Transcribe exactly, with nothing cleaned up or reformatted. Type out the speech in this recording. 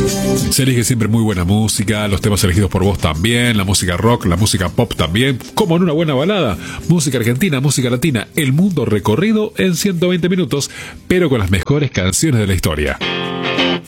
Se elige siempre muy buena música, los temas elegidos por vos también, la música rock, la música pop también, como en una buena balada, música argentina, música latina, el mundo recorrido en ciento veinte minutos, pero con las mejores canciones de la historia.